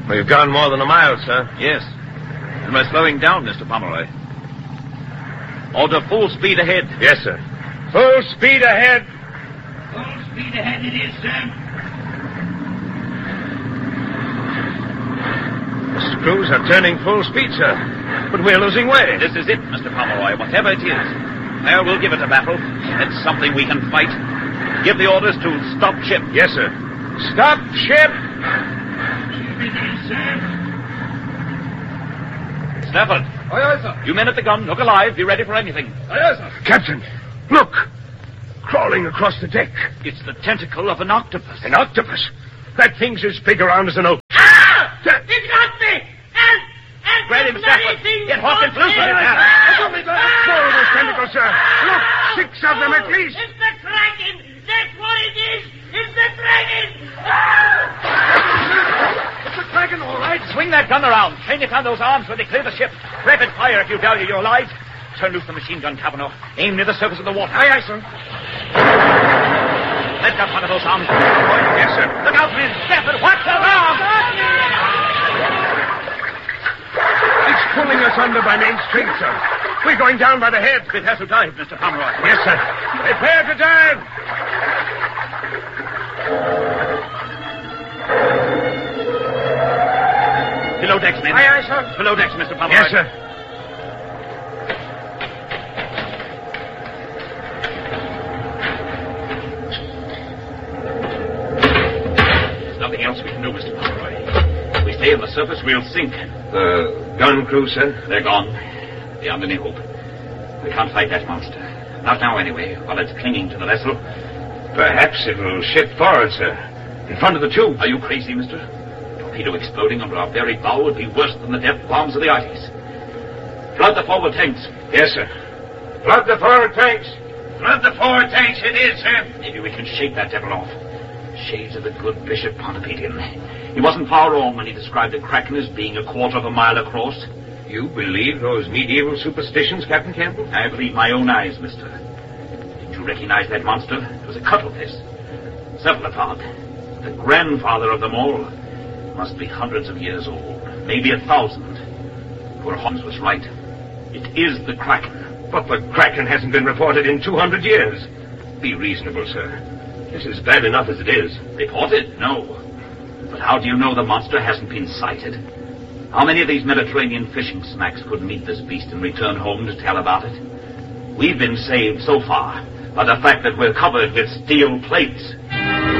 We've gone more than a mile, sir. Yes. And we're slowing down, Mr. Pomeroy. Order full speed ahead. Yes, sir. Full speed ahead. Full speed ahead it is, sir. The screws are turning full speed, sir. But we're losing way. This is it, Mr. Pomeroy, whatever it is. Well, we'll give it a battle. It's something we can fight. Give the orders to stop ship. Yes, sir. Stop ship! Ship it is, sir. Stafford. Aye, aye, sir. You men at the gun, look alive, be ready for anything. Aye, aye, sir. Captain, look! Crawling across the deck. It's the tentacle of an octopus. An octopus? That thing's as big around as an oak. Ah! It got me! And Grab him, Stafford. Get Hawkins loose with his hand. More of those tentacles, sir. Look, 6 of them at least. It's the Kraken! That's what it is! It's the Kraken! Ah! It's a Kraken, all right. Swing that gun around. Train it on those arms when they clear the ship. Rapid fire if you value your lives. Turn loose the machine gun, Cavanaugh. Aim near the surface of the water. Aye, aye, sir. Let up one of those arms. Yes, sir. Look out, men. Stafford, watch the arm. It's pulling us under by main strength, sir. We're going down by the head. It has to dive, Mr. Pomeroy. Yes, sir. Prepare to dive. Below decks, men. Aye, aye, sir. Below decks, Mr. Pomeroy. Yes, sir. There's nothing else we can do, Mr. Pomeroy. If we stay on the surface, we'll sink. The gun crew, sir? They're gone. Beyond any hope. We can't fight that monster. Not now, anyway, while it's clinging to the vessel. Perhaps it'll shift forward, sir. In front of the tube. Are you crazy, mister? A torpedo exploding under our very bow would be worse than the death bombs of the Arctics. Flood the forward tanks. Yes, sir. Flood the forward tanks. Flood the forward tanks it is, sir. Maybe we can shake that devil off. Shades of the good Bishop Pontoppidan. He wasn't far wrong when he described the Kraken as being 1/4 mile across. You believe those medieval superstitions, Captain Campbell? I believe my own eyes, mister. Didn't you recognize that monster? It was a cuttlefish. Cephalopod. The grandfather of them all. Must be hundreds of years old. Maybe 1,000. Poor Holmes was right. It is the Kraken. But the Kraken hasn't been reported in 200 years. Be reasonable, sir. This is bad enough as it is. Reported? No. But how do you know the monster hasn't been sighted? How many of these Mediterranean fishing smacks could meet this beast and return home to tell about it? We've been saved so far by the fact that we're covered with steel plates.